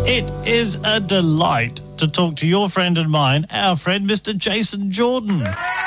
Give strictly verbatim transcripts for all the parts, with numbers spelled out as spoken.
It is a delight to talk to your friend and mine, our friend, Mister Jason Jordan.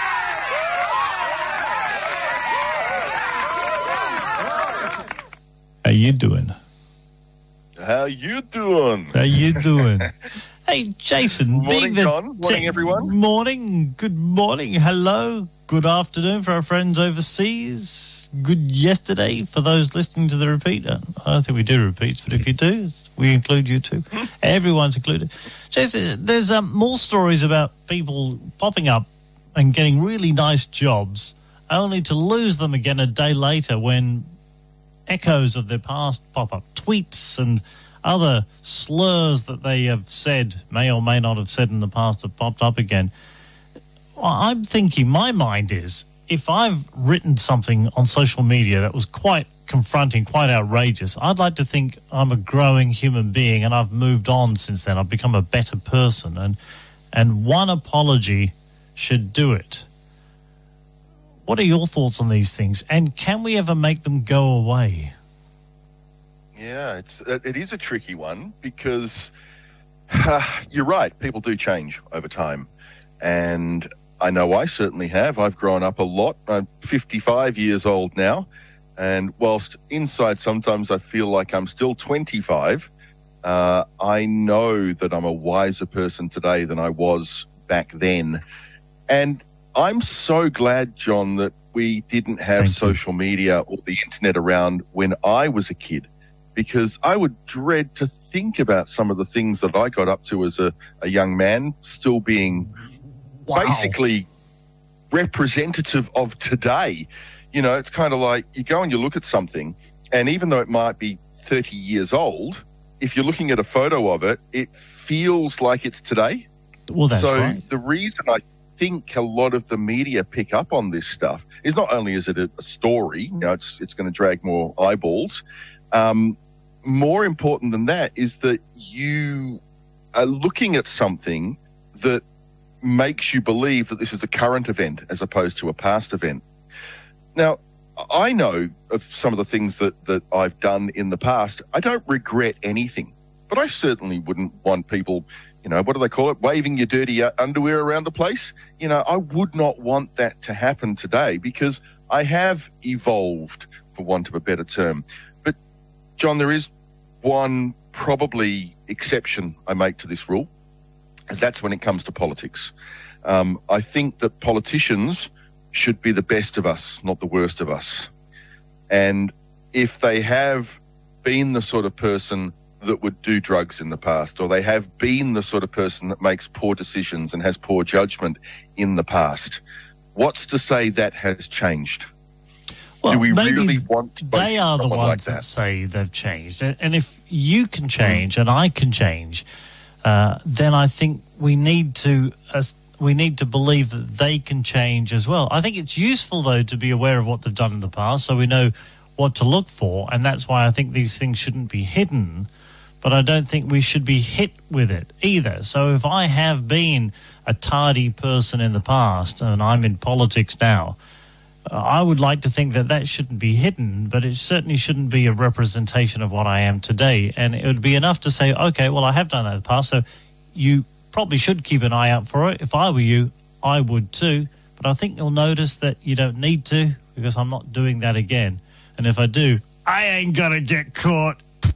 How you doing? How you doing? How you doing? Hey, Jason. Morning, being the John. Morning, te- everyone. Morning. Good morning. Hello. Good afternoon for our friends overseas. Good yesterday for those listening to the repeat. I don't think we do repeats, but if you do, we include you too. Everyone's included. Jason, there's um, more stories about people popping up and getting really nice jobs, only to lose them again a day later when echoes of their past pop up. Tweets and other slurs that they have said, may or may not have said in the past, have popped up again. I'm thinking, my mind is, if I've written something on social media that was quite confronting, quite outrageous, I'd like to think I'm a growing human being and I've moved on since then. I've become a better person, and and one apology should do it. What are your thoughts on these things, and can we ever make them go away? Yeah, it's it is a tricky one because uh, you're right. People do change over time, and I know I certainly have. I've grown up a lot. I'm fifty-five years old now, and whilst inside sometimes I feel like I'm still twenty-five, uh, I know that I'm a wiser person today than I was back then. And I'm so glad, John, that we didn't have Thank social you. media or the internet around when I was a kid, because I would dread to think about some of the things that I got up to as a, a young man, still being Wow. basically representative of today. You know, it's kind of like you go and you look at something, and even though it might be thirty years old, if you're looking at a photo of it, it feels like it's today. Well, that's so right. the reason I think a lot of the media pick up on this stuff is not only is it a, a story, you know, it's it's going to drag more eyeballs. Um, more important than that is that you are looking at something that makes you believe that this is a current event as opposed to a past event. Now, I know of some of the things that, that I've done in the past. I don't regret anything, but I certainly wouldn't want people, you know, what do they call it, waving your dirty underwear around the place. You know, I would not want that to happen today because I have evolved, for want of a better term. But, John, there is one probably exception I make to this rule. And that's when it comes to politics. Um, I think that politicians should be the best of us, not the worst of us. And if they have been the sort of person that would do drugs in the past, or they have been the sort of person that makes poor decisions and has poor judgment in the past, what's to say that has changed? Well, do we maybe really want to they are the someone ones like that? that say they've changed. And and if you can change mm. and I can change, uh, then I think we need to uh, we need to believe that they can change as well. I think it's useful, though, to be aware of what they've done in the past so we know what to look for, and that's why I think these things shouldn't be hidden, but I don't think we should be hit with it either. So if I have been a tardy person in the past and I'm in politics now, I would like to think that that shouldn't be hidden, but it certainly shouldn't be a representation of what I am today. And it would be enough to say, okay, well, I have done that in the past, so you probably should keep an eye out for it. If I were you, I would too. But I think you'll notice that you don't need to, because I'm not doing that again. And if I do, I ain't going to get caught.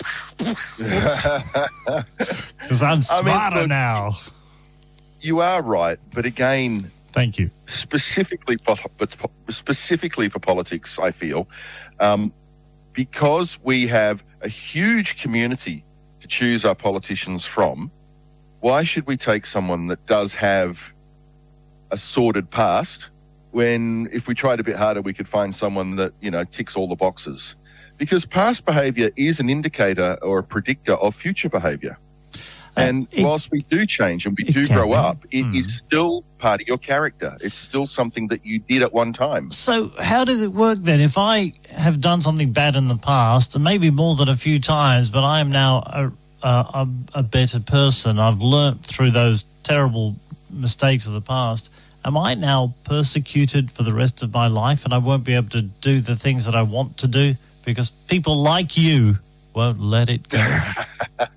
Because I'm smarter I mean, look, now. You are right, but again... Thank you. Specifically, but specifically for politics, I feel, um, because we have a huge community to choose our politicians from, why should we take someone that does have a sordid past when, if we tried a bit harder, we could find someone that, you know, ticks all the boxes? Because past behaviour is an indicator or a predictor of future behaviour. And uh, it, whilst we do change and we do grow be. up, it mm. is still part of your character. It's still something that you did at one time. So how does it work then? If I have done something bad in the past, and maybe more than a few times, but I am now a, a, a better person, I've learnt through those terrible mistakes of the past, am I now persecuted for the rest of my life and I won't be able to do the things that I want to do because people like you won't let it go?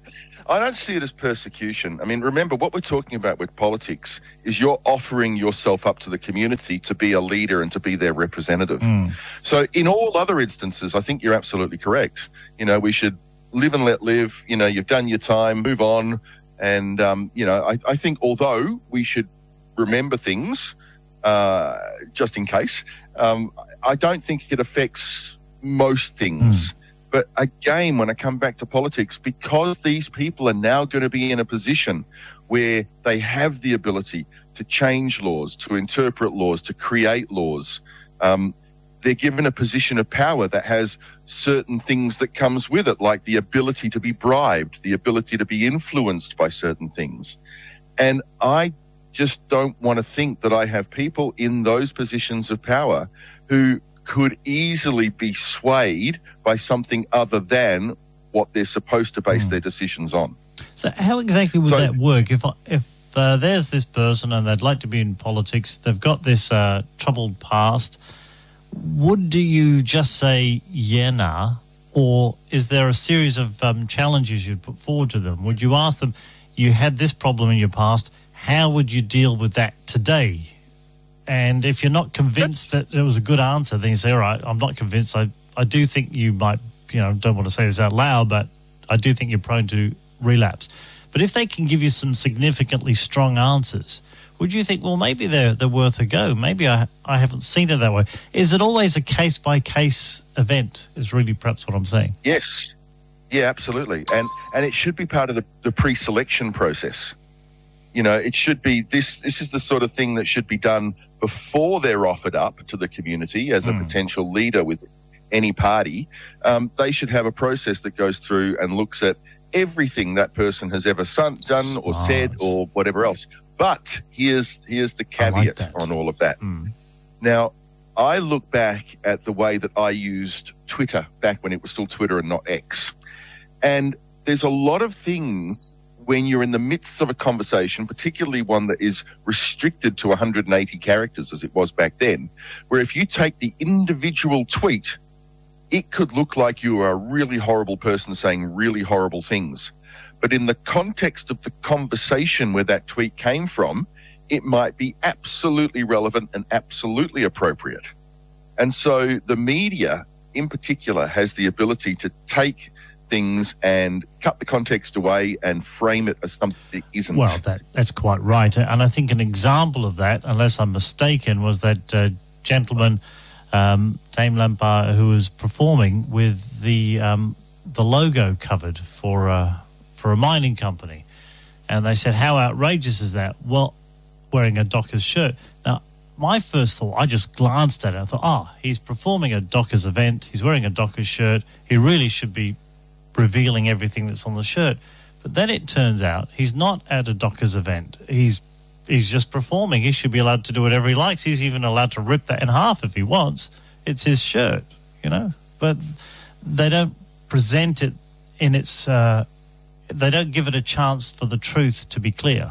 I don't see it as persecution. I mean, remember, what we're talking about with politics is you're offering yourself up to the community to be a leader and to be their representative. Mm. So in all other instances, I think you're absolutely correct. You know, we should live and let live. You know, you've done your time, move on. And, um, you know, I, I think although we should remember things uh, just in case, um, I don't think it affects most things. Mm. But again, when I come back to politics, because these people are now going to be in a position where they have the ability to change laws, to interpret laws, to create laws, um, they're given a position of power that has certain things that comes with it, like the ability to be bribed, the ability to be influenced by certain things. And I just don't want to think that I have people in those positions of power who could easily be swayed by something other than what they're supposed to base mm. their decisions on. So how exactly would so, that work? If if uh, there's this person and they'd like to be in politics, they've got this uh, troubled past, would you just say, yeah, nah? Or is there a series of um, challenges you'd put forward to them? Would you ask them, you had this problem in your past, how would you deal with that today? And if you're not convinced that it was a good answer, then you say, all right, I'm not convinced. I, I do think you might, you know, don't want to say this out loud, but I do think you're prone to relapse. But if they can give you some significantly strong answers, would you think, well, maybe they're, they're worth a go? Maybe I, I haven't seen it that way. Is it always a case-by-case event is really perhaps what I'm saying? Yes. Yeah, absolutely. And and it should be part of the, the pre-selection process. You know, it should be this. This is the sort of thing that should be done before they're offered up to the community as a mm. potential leader with any party. Um, they should have a process that goes through and looks at everything that person has ever son, done or Smart. said or whatever else. But here's here's the caveat like on all of that. Mm. Now, I look back at the way that I used Twitter back when it was still Twitter and not X, and there's a lot of things when you're in the midst of a conversation, particularly one that is restricted to one hundred eighty characters as it was back then, where if you take the individual tweet, it could look like you are a really horrible person saying really horrible things. But in the context of the conversation where that tweet came from, it might be absolutely relevant and absolutely appropriate. And so the media in particular has the ability to take things and cut the context away and frame it as something it isn't. Well, that, that's quite right. And I think an example of that, unless I'm mistaken, was that uh, gentleman, um, Dame Lampard, who was performing with the um, the logo covered for, uh, for a mining company. And they said, how outrageous is that? Well, wearing a Dockers shirt. Now, my first thought, I just glanced at it. I thought, oh, he's performing a Dockers event. He's wearing a Dockers shirt. He really should be revealing everything that's on the shirt. But then it turns out he's not at a Dockers event. He's he's just performing. He should be allowed to do whatever he likes. He's even allowed to rip that in half if he wants. It's his shirt, you know. But they don't present it in its... Uh, they don't give it a chance for the truth to be clear.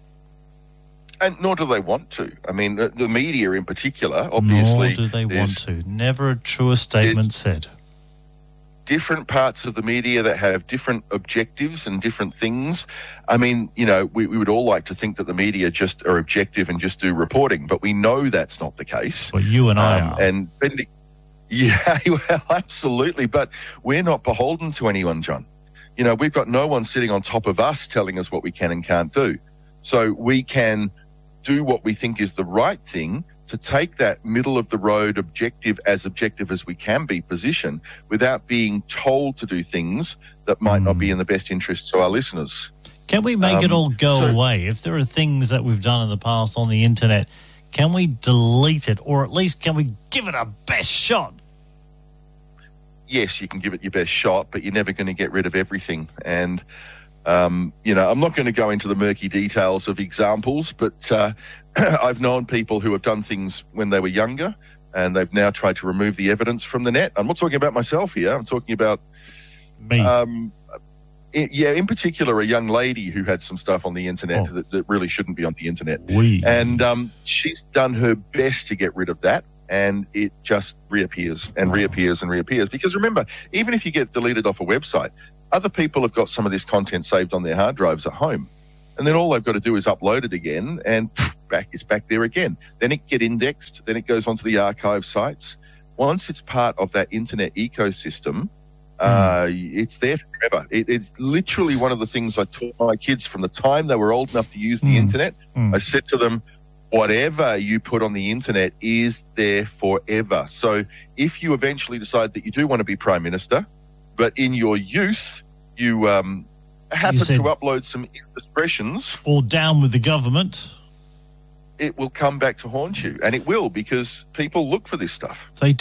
And nor do they want to. I mean, the media in particular, obviously... Nor do they want to. Never a truer statement said. Different parts of the media that have different objectives and different things. I mean, you know, we, we would all like to think that the media just are objective and just do reporting, but we know that's not the case. Well, you and I um, are. And yeah, well, absolutely. But we're not beholden to anyone, John. You know, we've got no one sitting on top of us telling us what we can and can't do. So we can do what we think is the right thing to take that middle of the road objective, as objective as we can be, position without being told to do things that might mm. not be in the best interests of our listeners. Can we make um, it all go so, away? If there are things that we've done in the past on the internet, can we delete it, or at least can we give it a best shot? Yes, you can give it your best shot, but you're never going to get rid of everything. And Um, you know, I'm not going to go into the murky details of examples, but uh, I've known people who have done things when they were younger and they've now tried to remove the evidence from the net. I'm not talking about myself here. I'm talking about me. Um, it, yeah, in particular, a young lady who had some stuff on the internet oh. that, that really shouldn't be on the internet. We. And um, she's done her best to get rid of that. And it just reappears and wow. reappears and reappears. Because remember, even if you get deleted off a website, other people have got some of this content saved on their hard drives at home. And then all they've got to do is upload it again, and pff, back it's back there again. Then it get indexed, then it goes onto the archive sites. Once it's part of that internet ecosystem, uh, it's there forever. It, it's literally one of the things I taught my kids from the time they were old enough to use the Mm. internet. Mm. I said to them, whatever you put on the internet is there forever. So if you eventually decide that you do want to be Prime Minister, but in your youth you um, happen said- to upload some indiscretions, Or down with the government. it will come back to haunt you. And it will, because people look for this stuff. They